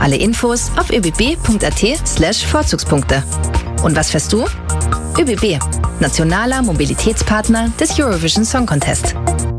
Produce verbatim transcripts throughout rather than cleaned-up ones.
Alle Infos auf öbb.at slash Vorzugspunkte. Und was fährst du? ÖBB, nationaler Mobilitätspartner des Eurovision Song Contest.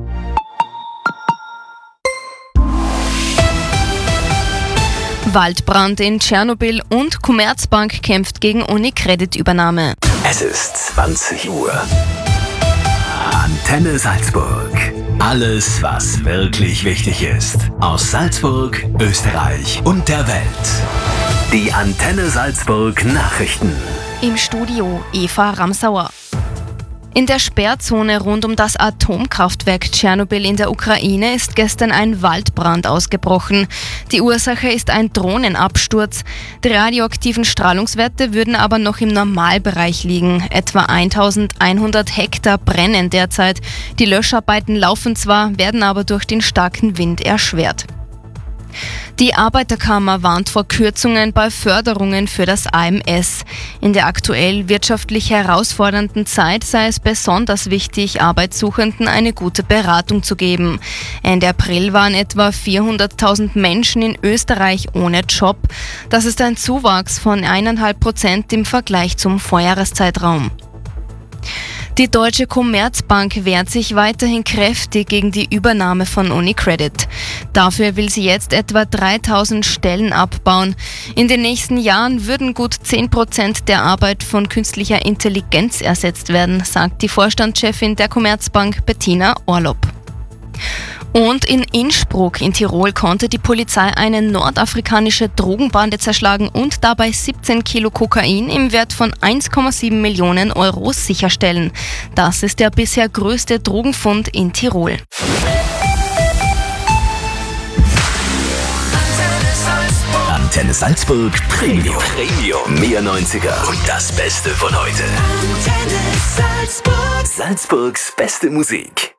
Waldbrand in Tschernobyl und Commerzbank kämpft gegen Unicredit-Übernahme. Es ist zwanzig Uhr. Antenne Salzburg. Alles, was wirklich wichtig ist. Aus Salzburg, Österreich und der Welt. Die Antenne Salzburg Nachrichten. Im Studio Eva Ramsauer. In der Sperrzone rund um das Atomkraftwerk Tschernobyl in der Ukraine ist gestern ein Waldbrand ausgebrochen. Die Ursache ist ein Drohnenabsturz. Die radioaktiven Strahlungswerte würden aber noch im Normalbereich liegen. Etwa eintausendeinhundert Hektar brennen derzeit. Die Löscharbeiten laufen zwar, werden aber durch den starken Wind erschwert. Die Arbeiterkammer warnt vor Kürzungen bei Förderungen für das A M S. In der aktuell wirtschaftlich herausfordernden Zeit sei es besonders wichtig, Arbeitssuchenden eine gute Beratung zu geben. Ende April waren etwa vierhunderttausend Menschen in Österreich ohne Job. Das ist ein Zuwachs von eineinhalb Prozent im Vergleich zum Vorjahreszeitraum. Die Deutsche Commerzbank wehrt sich weiterhin kräftig gegen die Übernahme von Unicredit. Dafür will sie jetzt etwa dreitausend Stellen abbauen. In den nächsten Jahren würden gut zehn Prozent der Arbeit von künstlicher Intelligenz ersetzt werden, sagt die Vorstandschefin der Commerzbank Bettina Orlopp. Und in Innsbruck in Tirol konnte die Polizei eine nordafrikanische Drogenbande zerschlagen und dabei siebzehn Kilo Kokain im Wert von eins Komma sieben Millionen Euro sicherstellen. Das ist der bisher größte Drogenfund in Tirol. Antenne Salzburg Premium. Premium. Mehr neunziger und das Beste von heute. Antenne Salzburg. Salzburgs beste Musik.